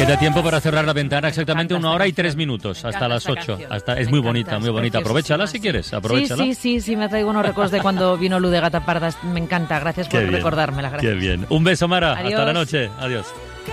Queda tiempo para cerrar la ventana, exactamente 1 hora y 3 minutos, hasta las 8. Es muy bonita, muy bonita. Aprovechala si quieres, aprovechala. Sí, me traigo unos recuerdos de cuando vino Luz de Gata Parda. Me encanta, gracias por recordármela. Gracias. Qué bien. Un beso, Mara. Adiós. Hasta la noche. Adiós.